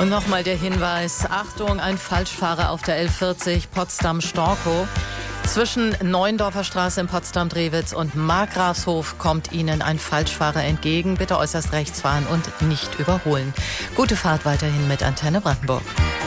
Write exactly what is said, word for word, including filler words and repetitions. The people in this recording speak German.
Und nochmal der Hinweis, Achtung, ein Falschfahrer auf der L vierzig Potsdam-Storkow. Zwischen Neuendorfer Straße in Potsdam-Drewitz und Markgrafshof kommt Ihnen ein Falschfahrer entgegen. Bitte äußerst rechts fahren und nicht überholen. Gute Fahrt weiterhin mit Antenne Brandenburg.